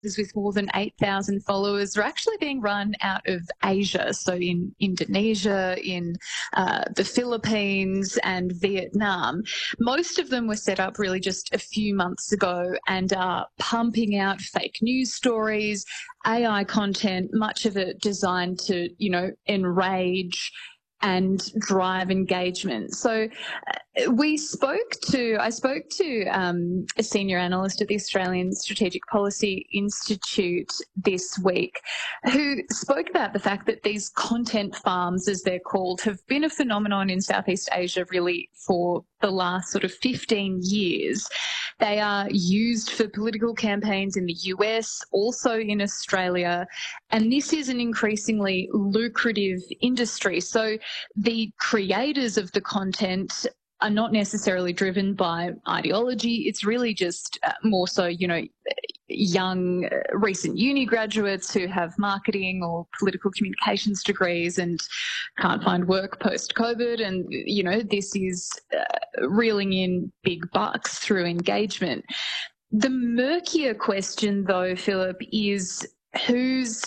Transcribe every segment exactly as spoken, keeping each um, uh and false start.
with more than eight thousand followers are actually being run out of Asia, so in Indonesia, in uh, the Philippines and Vietnam. Most of them were set up really just a few months ago and are pumping out fake news stories, A I content, much of it designed to, you know, enrage and drive engagement. So uh, we spoke to, I spoke to um, a senior analyst at the Australian Strategic Policy Institute this week who spoke about the fact that these content farms, as they're called, have been a phenomenon in Southeast Asia really for the last sort of fifteen years. They are used for political campaigns in the U S, also in Australia, and this is an increasingly lucrative industry. So the creators of the content are not necessarily driven by ideology. It's really just uh, more so, you know, young, uh, recent uni graduates who have marketing or political communications degrees and can't find work post-COVID. And, you know, this is uh, reeling in big bucks through engagement. The murkier question, though, Philip, is who's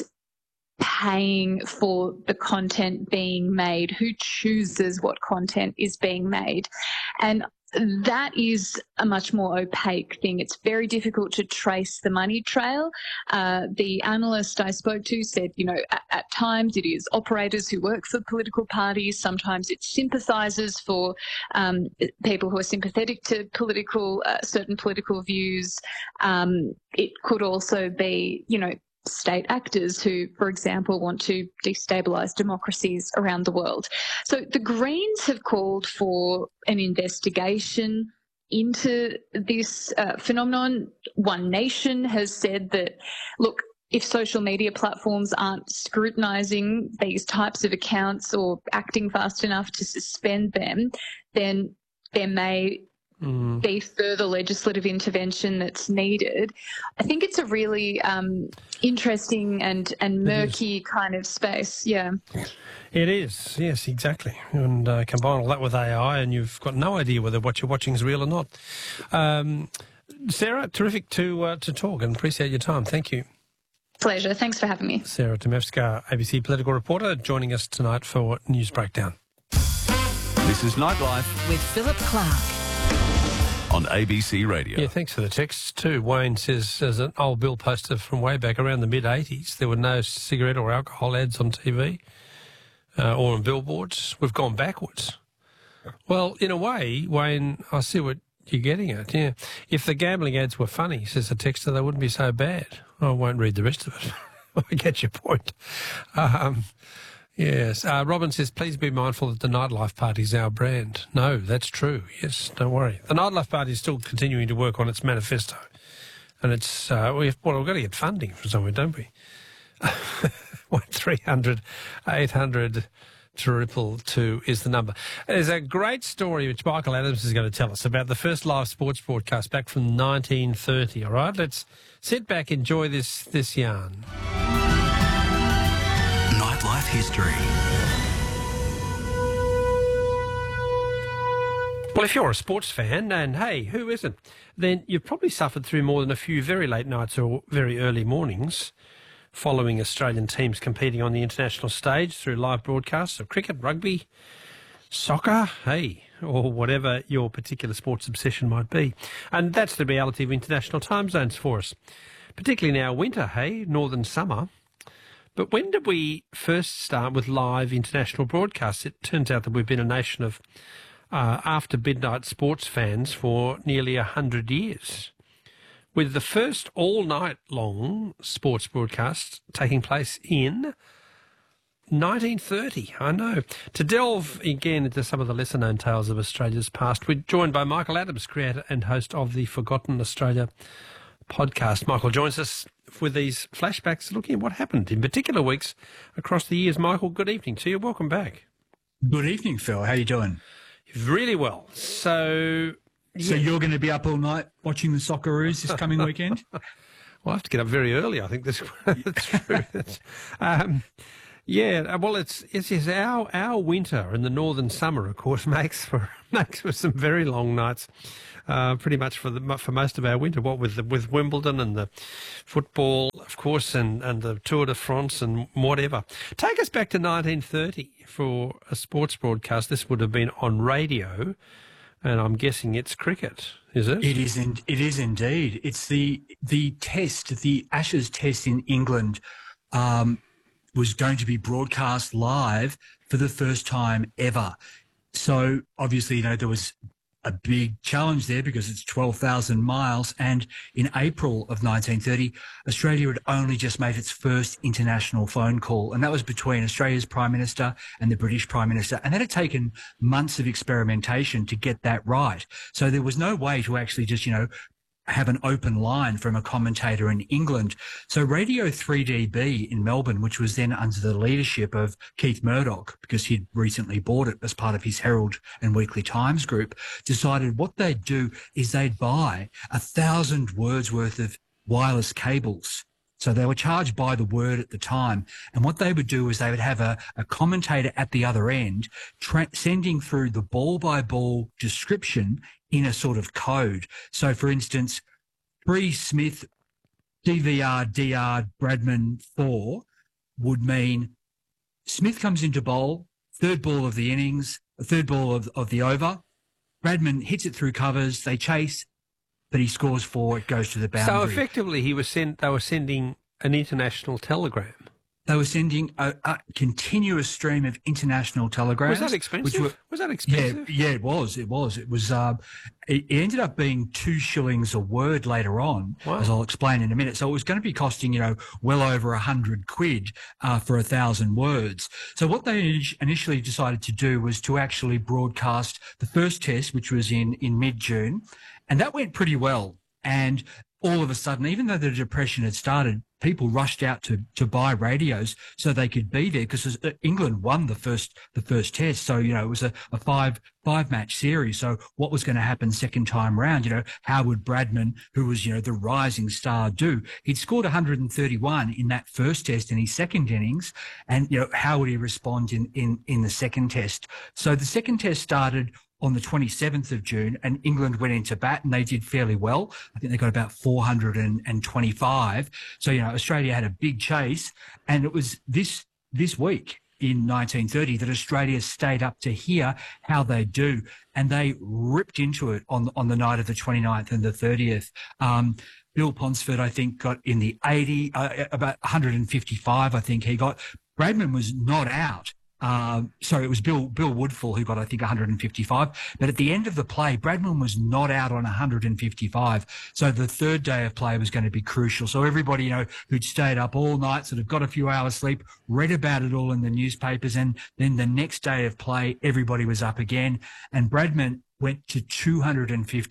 paying for the content being made, who chooses what content is being made. And that is a much more opaque thing. It's very difficult to trace the money trail. Uh, the analyst I spoke to said, you know, at, at times it is operators who work for political parties. Sometimes it's sympathisers for um, people who are sympathetic to political, uh, certain political views. Um, it could also be, you know, state actors who, for example, want to destabilise democracies around the world. So the Greens have called for an investigation into this uh, phenomenon. One Nation has said that, look, if social media platforms aren't scrutinising these types of accounts or acting fast enough to suspend them, then there may Mm. be further legislative intervention that's needed. I think it's a really um, interesting and, and murky kind of space, yeah. It is, yes, exactly. And uh, combine all that with A I and you've got no idea whether what you're watching is real or not. Um, Sarah, terrific to uh, to talk and appreciate your time. Thank you. Pleasure. Thanks for having me. Sarah Temevska, A B C political reporter, joining us tonight for News Breakdown. This is Nightlife with Philip Clark on A B C Radio. Yeah, thanks for the texts too. Wayne says, as an old Bill poster from way back around the mid eighties, there were no cigarette or alcohol ads on T V uh, or on billboards. We've gone backwards. Well, in a way, Wayne, I see what you're getting at, yeah. If the gambling ads were funny, says the texter, they wouldn't be so bad. I won't read the rest of it. I get your point. Um, yes. Uh, Robin says, please be mindful that the Nightlife Party is our brand. No, that's true. Yes, don't worry. The Nightlife Party is still continuing to work on its manifesto. And it's, uh, we've, well, we've got to get funding from somewhere, don't we? one three hundred eight hundred triple two is the number. There's a great story which Michael Adams is going to tell us about the first live sports broadcast back from nineteen thirty, all right? Let's sit back, enjoy this, this yarn. Nightlife history. Well, if you're a sports fan, and hey, who isn't, then you've probably suffered through more than a few very late nights or very early mornings following Australian teams competing on the international stage through live broadcasts of cricket, rugby, soccer, hey, or whatever your particular sports obsession might be. And that's the reality of international time zones for us, particularly now winter, hey, northern summer. But when did we first start with live international broadcasts? It turns out that we've been a nation of uh, after midnight sports fans for nearly a hundred years, with the first all-night-long sports broadcast taking place in nineteen thirty. I know. To delve again into some of the lesser-known tales of Australia's past, we're joined by Michael Adams, creator and host of the Forgotten Australia podcast. Michael joins us with these flashbacks looking at what happened in particular weeks across the years. Michael, good evening to you. Welcome back. Good evening, Phil. How are you doing? Really well. So... So yeah. You're going to be up all night watching the Socceroos this coming weekend? Well, I have to get up very early, I think. That's, that's true. That's, um, yeah, well, it's it's just our our winter and the northern summer, of course, makes for makes for some very long nights uh, pretty much for the for most of our winter. What with the, with Wimbledon and the football, of course, and, and the Tour de France and whatever. Take us back to nineteen thirty for a sports broadcast. This would have been on radio, and I'm guessing it's cricket, is it? It is. In, it is indeed. It's the the test, the Ashes test in England, um, was going to be broadcast live for the first time ever. So obviously, you know, there was a big challenge there because it's twelve thousand miles. And in April of nineteen thirty, Australia had only just made its first international phone call. And that was between Australia's Prime Minister and the British Prime Minister. And that had taken months of experimentation to get that right. So there was no way to actually just, you know, have an open line from a commentator in England. So Radio three D B in Melbourne, which was then under the leadership of Keith Murdoch, because he'd recently bought it as part of his Herald and Weekly Times group, decided what they'd do is they'd buy a thousand words worth of wireless cables. So they were charged by the word at the time. And what they would do is they would have a, a commentator at the other end tra- sending through the ball by ball description in a sort of code. So, for instance, pre Smith, D V R, D R, Bradman, four would mean Smith comes into bowl, third ball of the innings, third ball of, of the over. Bradman hits it through covers, they chase, but he scores four, it goes to the boundary. So effectively, he was sent. They were sending an international telegram. They were sending a, a continuous stream of international telegrams. Was that expensive? Were, was that expensive? Yeah, yeah, it was. It was. It was. Uh, it, it ended up being two shillings a word later on, wow. as I'll explain in a minute. So it was going to be costing, you know, well over a hundred quid uh, for a thousand words. So what they initially decided to do was to actually broadcast the first test, which was in in mid June, and that went pretty well. And all of a sudden, even though the Depression had started, people rushed out to, to buy radios so they could be there, because England won the first the first test. So, you know, it was a, a five five match series. So what was going to happen second time round? You know, how would Bradman, who was, you know, the rising star, do? He'd scored one hundred thirty-one in that first test in his second innings. And, you know, how would he respond in, in, in the second test? So the second test started on the twenty-seventh of June, and England went into bat and they did fairly well. I think they got about four hundred twenty-five. So, you know, Australia had a big chase, and it was this this week in nineteen thirty that Australia stayed up to hear how they do, and they ripped into it on, on the night of the twenty-ninth and the thirtieth. Um, Bill Ponsford, I think, got in the eighty, uh, about one hundred fifty-five, I think he got. Bradman was not out. Um, sorry, it was Bill Bill Woodfull who got, I think, one hundred fifty-five. But at the end of the play, Bradman was not out on one hundred fifty-five. So the third day of play was going to be crucial. So everybody, you know, who'd stayed up all night, sort of got a few hours sleep, read about it all in the newspapers. And then the next day of play, everybody was up again. And Bradman went to two hundred fifty